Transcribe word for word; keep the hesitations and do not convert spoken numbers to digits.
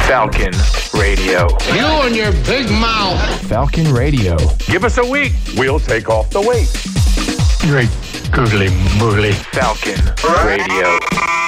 Falcon Radio. You and your big mouth. Falcon Radio. Give us a week. We'll take off the weight. Great googly moogly. Falcon Radio.